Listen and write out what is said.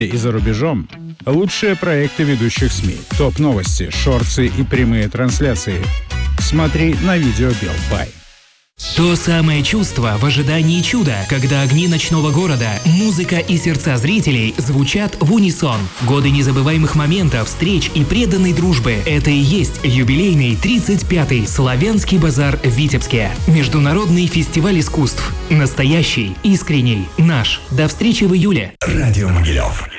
и за рубежом. Лучшие проекты ведущих СМИ, топ-новости, шорты и прямые трансляции. Смотри на видео Белпай. То самое чувство в ожидании чуда, когда огни ночного города, музыка и сердца зрителей звучат в унисон. Годы незабываемых моментов, встреч и преданной дружбы – это и есть юбилейный 35-й Славянский базар в Витебске. Международный фестиваль искусств. Настоящий, искренний, наш. До встречи в июле. Радио Могилев.